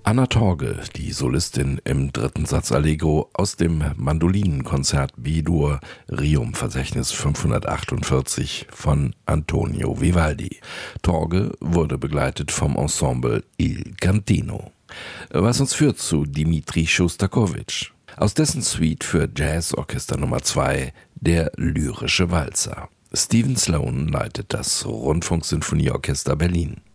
Anna Torge, die Solistin im dritten Satz Allegro aus dem Mandolinenkonzert B-Dur Requiem-Verzeichnis 548 von Antonio Vivaldi. Torge wurde begleitet vom Ensemble Il Cantino. Was uns führt zu Dmitri Schostakowitsch. Aus dessen Suite für Jazzorchester Nummer 2, der Lyrische Walzer. Steven Sloan leitet das Rundfunksinfonieorchester Berlin.